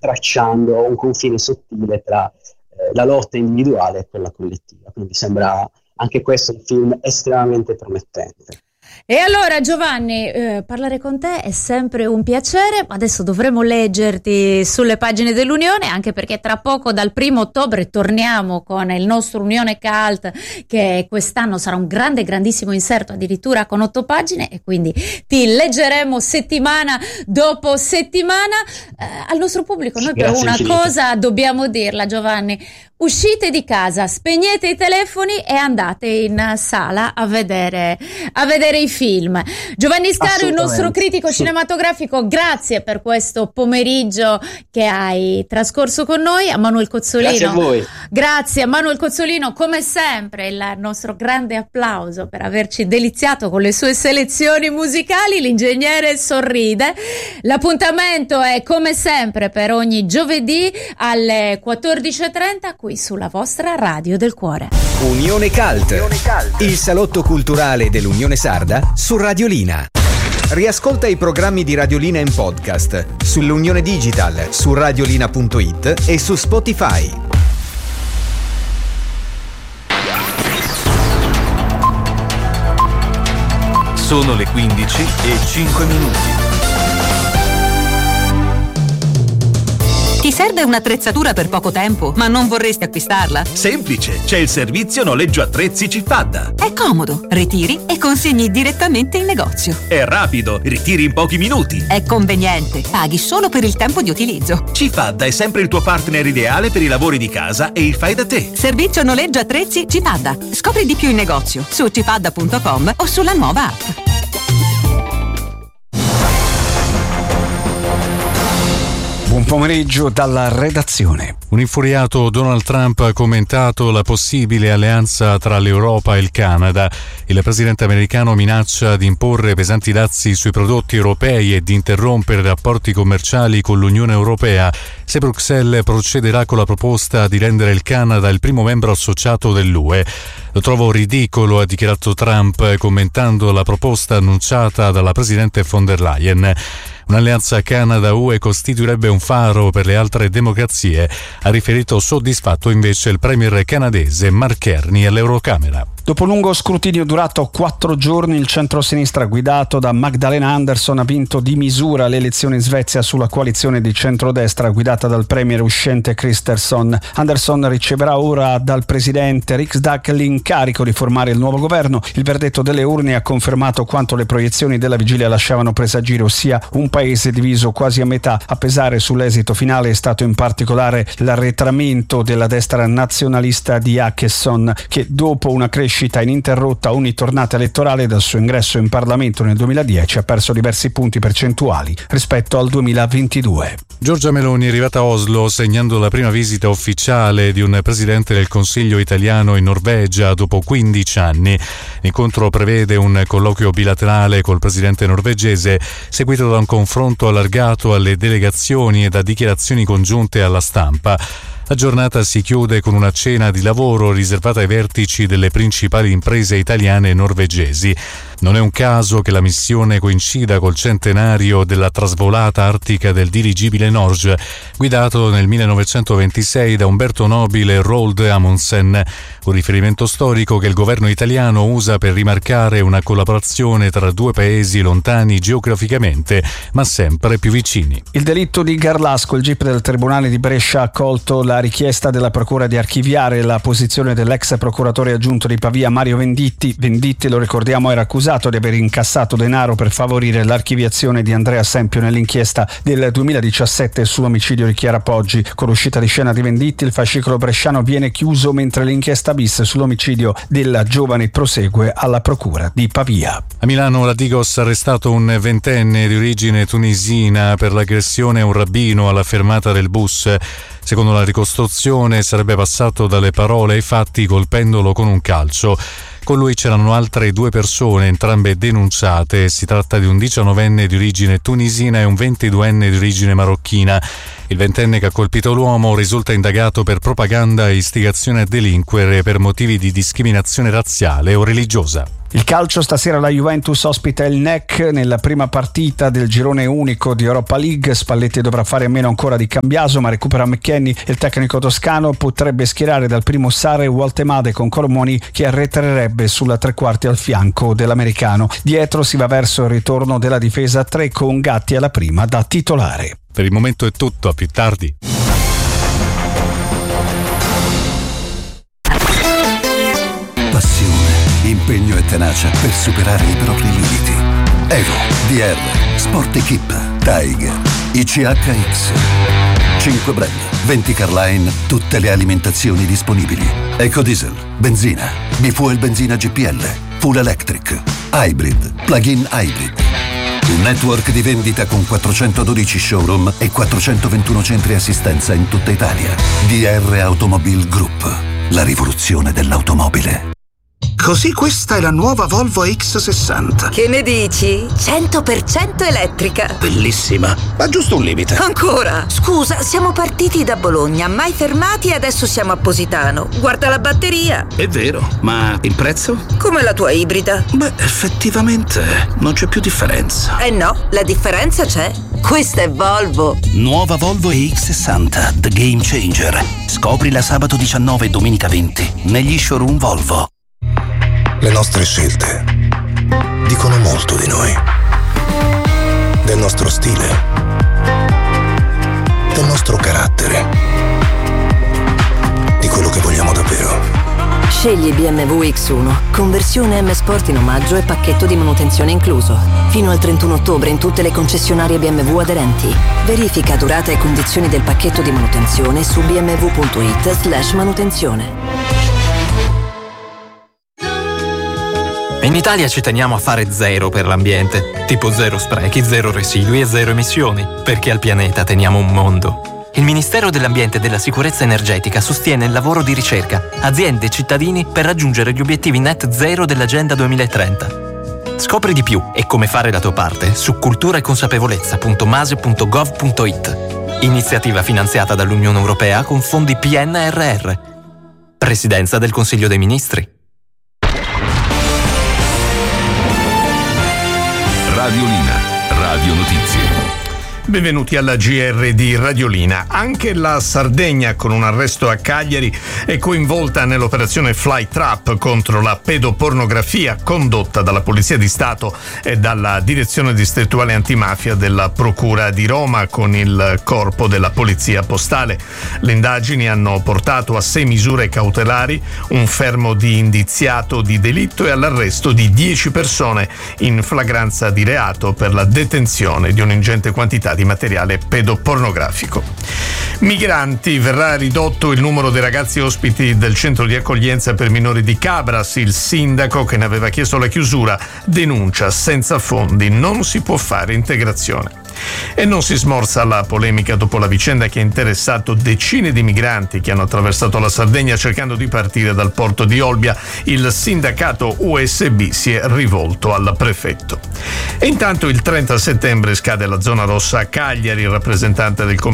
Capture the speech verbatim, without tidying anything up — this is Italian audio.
tracciando un confine sottile tra eh, la lotta individuale e quella collettiva. Quindi sembra anche questo un film estremamente promettente. E allora Giovanni, eh, parlare con te è sempre un piacere, ma adesso dovremo leggerti sulle pagine dell'Unione, anche perché tra poco dal primo ottobre torniamo con il nostro Unione Cult, che quest'anno sarà un grande grandissimo inserto, addirittura con otto pagine, e quindi ti leggeremo settimana dopo settimana. Eh, al nostro pubblico noi però una infinito. cosa dobbiamo dirla, Giovanni: uscite di casa, spegnete i telefoni e andate in sala a vedere a vedere i film. Giovanni Scaro, il nostro critico sì. cinematografico, grazie per questo pomeriggio che hai trascorso con noi. A Manuel Cozzolino, grazie a voi. Grazie a Manuel Cozzolino, come sempre il nostro grande applauso per averci deliziato con le sue selezioni musicali. L'ingegnere sorride. L'appuntamento è come sempre per ogni giovedì alle quattordici e trenta qui sulla vostra Radio del Cuore. Unione Cult, Unione Cult, il salotto culturale dell'Unione Sarda su Radiolina. Riascolta i programmi di Radiolina in podcast sull'Unione Digital, su radiolina punto it e su Spotify. Sono le quindici e cinque minuti. Ti serve un'attrezzatura per poco tempo, ma non vorresti acquistarla? Semplice, c'è il servizio noleggio attrezzi Cifadda. È comodo, ritiri e consegni direttamente in negozio. È rapido, ritiri in pochi minuti. È conveniente, paghi solo per il tempo di utilizzo. Cifadda è sempre il tuo partner ideale per i lavori di casa e il fai da te. Servizio noleggio attrezzi Cifadda. Scopri di più in negozio su cifadda punto com o sulla nuova app. Buon pomeriggio dalla redazione. Un infuriato Donald Trump ha commentato la possibile alleanza tra l'Europa e il Canada. Il presidente americano minaccia di imporre pesanti dazi sui prodotti europei e di interrompere i rapporti commerciali con l'Unione Europea se Bruxelles procederà con la proposta di rendere il Canada il primo membro associato dell'U E. Lo trovo ridicolo, ha dichiarato Trump, commentando la proposta annunciata dalla presidente von der Leyen. Un'alleanza Canada-U E costituirebbe un faro per le altre democrazie, ha riferito soddisfatto invece il premier canadese Mark Carney all'Eurocamera. Dopo lungo scrutinio durato quattro giorni, il centrosinistra guidato da Magdalena Andersson ha vinto di misura le elezioni in Svezia sulla coalizione di centrodestra guidata dal premier uscente Kristersson. Andersson riceverà ora dal presidente Riksdag l'incarico di formare il nuovo governo. Il verdetto delle urne ha confermato quanto le proiezioni della vigilia lasciavano presagire, ossia un paese diviso quasi a metà. A pesare sull'esito finale è stato in particolare l'arretramento della destra nazionalista di Åkesson, che dopo una crescita ininterrotta ogni tornata elettorale dal suo ingresso in Parlamento nel duemiladieci ha perso diversi punti percentuali rispetto al duemilaventidue. Giorgia Meloni è arrivata a Oslo segnando la prima visita ufficiale di un presidente del Consiglio italiano in Norvegia dopo quindici anni. L'incontro prevede un colloquio bilaterale col presidente norvegese seguito da un confronto allargato alle delegazioni e da dichiarazioni congiunte alla stampa. La giornata si chiude con una cena di lavoro riservata ai vertici delle principali imprese italiane e norvegesi. Non è un caso che la missione coincida col centenario della trasvolata artica del dirigibile Norge, guidato nel millenovecentoventisei da Umberto Nobile e Roald Amundsen, un riferimento storico che il governo italiano usa per rimarcare una collaborazione tra due paesi lontani geograficamente, ma sempre più vicini. Il delitto di Garlasco, il G I P del Tribunale di Brescia ha accolto la richiesta della Procura di archiviare la posizione dell'ex procuratore aggiunto di Pavia Mario Venditti. Venditti, lo ricordiamo, era accusato di aver incassato denaro per favorire l'archiviazione di Andrea Sempio nell'inchiesta del duemiladiciassette sull'omicidio di Chiara Poggi. Con l'uscita di scena di Venditti, il fascicolo bresciano viene chiuso mentre l'inchiesta bis sull'omicidio della giovane prosegue alla Procura di Pavia. A Milano la Digos ha arrestato un ventenne di origine tunisina per l'aggressione a un rabbino alla fermata del bus. Secondo la ricostruzione sarebbe passato dalle parole ai fatti colpendolo con un calcio. Con lui c'erano altre due persone, entrambe denunciate. Si tratta di un diciannovenne di origine tunisina e un ventiduenne di origine marocchina. Il ventenne che ha colpito l'uomo risulta indagato per propaganda e istigazione a delinquere per motivi di discriminazione razziale o religiosa. Il calcio, stasera la Juventus ospita il N E C nella prima partita del girone unico di Europa League. Spalletti dovrà fare a meno ancora di Cambiaso, ma recupera McKennie e il tecnico toscano potrebbe schierare dal primo Sare Waltemade con Colomoni, che arretrerebbe sulla tre quarti al fianco dell'americano. Dietro si va verso il ritorno della difesa a tre con Gatti alla prima da titolare. Per il momento è tutto, a più tardi. Passione, impegno e tenacia per superare i propri limiti. Evo, D R, Sport Equip, Tiger, I C H X. cinque brand, venti Carline, tutte le alimentazioni disponibili. Ecodiesel, benzina, bifuel benzina G P L, full electric, hybrid, plug-in hybrid. Un network di vendita con quattrocentododici showroom e quattrocentoventuno centri assistenza in tutta Italia. D R Automobile Group, la rivoluzione dell'automobile. Così questa è la nuova Volvo X sessanta. Che ne dici? cento per cento elettrica. Bellissima, ma giusto un limite. Ancora? Scusa, siamo partiti da Bologna, mai fermati e adesso siamo a Positano. Guarda la batteria. È vero, ma il prezzo? Come la tua ibrida. Beh, effettivamente non c'è più differenza. Eh no, la differenza c'è. Questa è Volvo. Nuova Volvo X sessanta, The Game Changer. Scoprila sabato diciannove e domenica venti negli showroom Volvo. Le nostre scelte dicono molto di noi, del nostro stile, del nostro carattere, di quello che vogliamo davvero. Scegli B M W X uno, conversione M Sport in omaggio e pacchetto di manutenzione incluso. Fino al trentuno ottobre in tutte le concessionarie B M W aderenti. Verifica durata e condizioni del pacchetto di manutenzione su bmw.it slash manutenzione. In Italia ci teniamo a fare zero per l'ambiente, tipo zero sprechi, zero residui e zero emissioni, perché al pianeta teniamo un mondo. Il Ministero dell'Ambiente e della Sicurezza Energetica sostiene il lavoro di ricerca, aziende e cittadini per raggiungere gli obiettivi net zero dell'Agenda duemilatrenta. Scopri di più e come fare la tua parte su cultura e consapevolezza punto mase punto gov punto it. Iniziativa finanziata dall'Unione Europea con fondi P N R R. Presidenza del Consiglio dei Ministri. Radiolina, Radio Notizie. Benvenuti alla G R di Radiolina. Anche la Sardegna, con un arresto a Cagliari, è coinvolta nell'operazione Fly Trap contro la pedopornografia condotta dalla Polizia di Stato e dalla Direzione Distrettuale Antimafia della Procura di Roma con il corpo della Polizia Postale. Le indagini hanno portato a sei misure cautelari, un fermo di indiziato di delitto e all'arresto di dieci persone in flagranza di reato per la detenzione di un'ingente quantità di materiale pedopornografico. Migranti, verrà ridotto il numero dei ragazzi ospiti del centro di accoglienza per minori di Cabras. Il sindaco, che ne aveva chiesto la chiusura, denuncia: senza fondi non si può fare integrazione. E non si smorza la polemica dopo la vicenda che ha interessato decine di migranti che hanno attraversato la Sardegna cercando di partire dal porto di Olbia. Il sindacato U S B si è rivolto al prefetto. E intanto il trenta settembre scade la zona rossa a Cagliari. Il rappresentante del